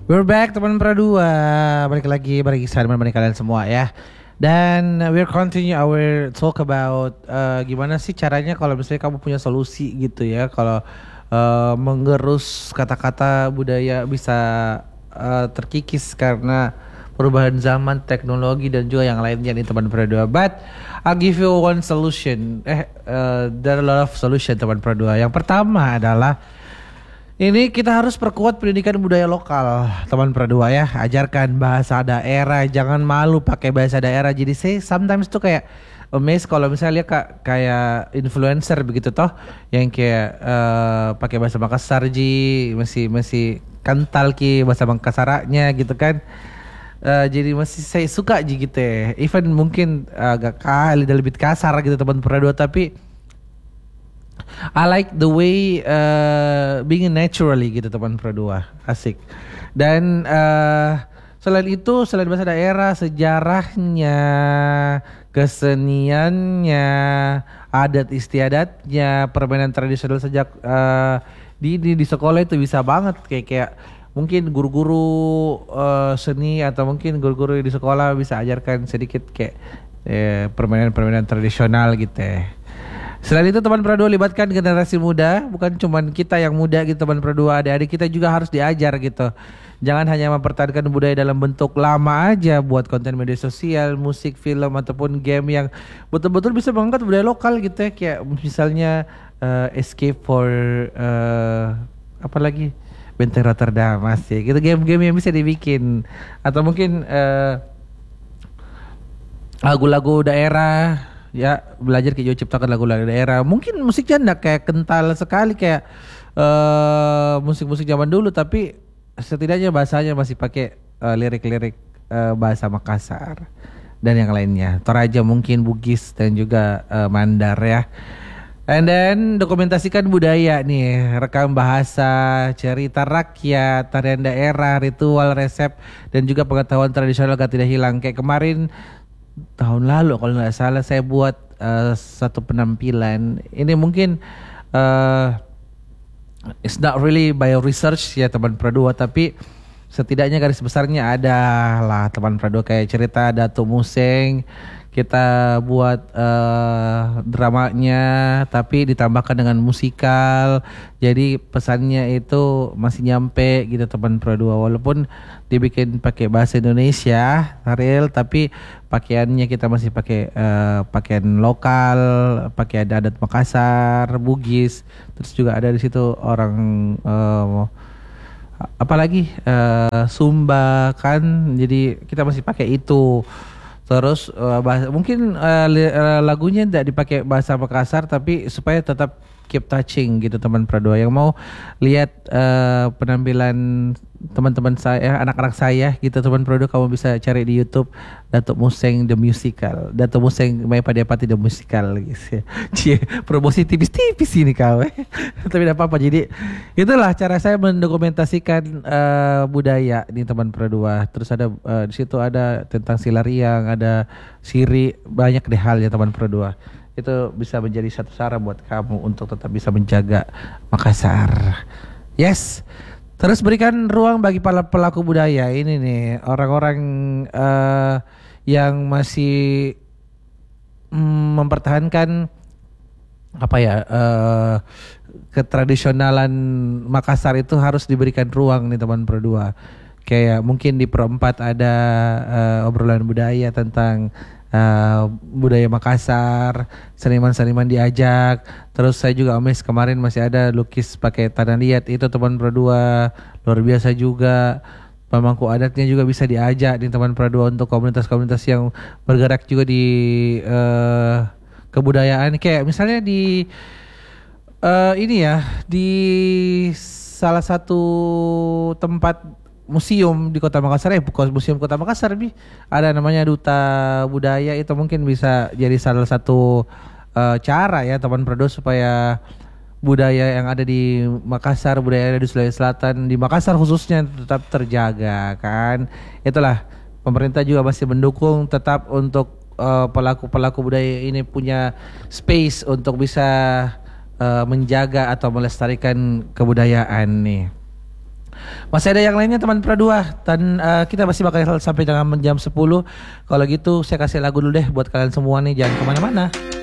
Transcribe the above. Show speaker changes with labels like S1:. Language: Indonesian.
S1: We're back teman Pradua. Balik lagi bareng saya teman-teman kalian semua ya. Dan we're continue our talk about gimana sih caranya kalau misalnya kamu punya solusi gitu ya. Kalau menggerus kata-kata budaya bisa terkikis karena perubahan zaman, teknologi dan juga yang lainnya nih teman Pradua. But I'll give you one solution. There are a lot of solution teman Pradua. Yang pertama adalah ini kita harus perkuat pendidikan budaya lokal, teman Pradua ya. Ajarkan bahasa daerah, jangan malu pakai bahasa daerah. Jadi saya sometimes tuh kayak amazed kalau misalnya kayak influencer begitu toh, yang kayak pakai bahasa Makassar ji, masih kental ki bahasa Makassarnya gitu kan. Jadi masih saya suka ji gitu ya. Even mungkin agak kali dan lebih kasar gitu teman Pradua, tapi I like the way being naturally gitu teman Pradua, asik. Dan selain itu, selain bahasa daerah, sejarahnya, keseniannya, adat istiadatnya, permainan tradisional sejak di sekolah itu bisa banget kayak mungkin guru-guru seni atau mungkin guru-guru di sekolah bisa ajarkan sedikit kayak permainan-permainan tradisional gitu ya. Selain itu teman Pradua libatkan generasi muda, bukan cuman kita yang muda gitu teman Pradua, adik-adik kita juga harus diajar gitu. Jangan hanya mempertahankan budaya dalam bentuk lama aja, buat konten media sosial, musik, film ataupun game yang betul-betul bisa mengangkat budaya lokal gitu ya. Kayak misalnya Escape for apa lagi? Benteng Rotterdam masih. Gitu game-game yang bisa dibikin atau mungkin lagu-lagu daerah. Ya belajar kayak juga ciptakan lagu-lagu daerah. Mungkin musiknya enggak kayak kental sekali kayak musik-musik zaman dulu, tapi setidaknya bahasanya masih pakai lirik-lirik bahasa Makassar dan yang lainnya. Toraja mungkin Bugis dan juga Mandar ya. And then dokumentasikan budaya nih, rekam bahasa, cerita rakyat, tarian daerah, ritual, resep dan juga pengetahuan tradisional agar tidak hilang. Kayak kemarin tahun lalu kalau nggak salah saya buat satu penampilan. Ini mungkin it's not really by research ya teman Pradua, tapi setidaknya garis besarnya ada lah teman Pradua, kayak cerita Datuk Museng. Kita buat dramanya tapi ditambahkan dengan musikal. Jadi pesannya itu masih nyampe gitu teman Pradua, walaupun dibikin pakai bahasa Indonesia real, tapi pakaiannya kita masih pakai pakaian lokal, pakai adat Makassar, Bugis. Terus juga ada di situ orang apalagi Sumba kan. Jadi kita masih pakai itu. Terus mungkin lagunya tidak dipakai bahasa Makassar, tapi supaya tetap keep touching gitu teman Pradua. Yang mau lihat penampilan teman-teman saya, anak-anak saya gitu teman Pradua, kamu bisa cari di YouTube Datuk Museng The Musical, Datuk Museng Maya Padiapati The Musical gitu ya. Cie, promosi tipis-tipis ini kau. Tapi tidak apa-apa. Jadi itulah cara saya mendokumentasikan budaya nih teman Pradua. Terus ada di situ ada tentang Silariang, ada Siri, banyak deh hal ya teman Pradua. Itu bisa menjadi satu cara buat kamu untuk tetap bisa menjaga Makassar. Yes. Terus berikan ruang bagi para pelaku budaya ini nih, orang-orang yang masih mempertahankan apa ya, ketradisionalan Makassar itu harus diberikan ruang nih teman Pradua. Kayak mungkin di Perempat ada obrolan budaya tentang budaya Makassar, seniman-seniman diajak. Terus saya juga amazed kemarin masih ada lukis pakai tanah liat, itu teman Pradua luar biasa juga. Pemangku adatnya juga bisa diajak di teman Pradua untuk komunitas-komunitas yang bergerak juga di kebudayaan. Kayak misalnya di ini ya, di salah satu tempat museum di Kota Makassar, bukan museum Kota Makassar, ada namanya Duta Budaya. Itu mungkin bisa jadi salah satu cara ya teman Pradua supaya budaya yang ada di Makassar, budaya yang ada di Sulawesi Selatan, di Makassar khususnya tetap terjaga kan. Itulah, pemerintah juga masih mendukung tetap untuk pelaku-pelaku budaya ini punya space untuk bisa menjaga atau melestarikan kebudayaan nih. Masih ada yang lainnya teman Pra 2 dan kita masih bakal sampai dengan jam 10. Kalau gitu saya kasih lagu dulu deh buat kalian semua nih, jangan kemana-mana.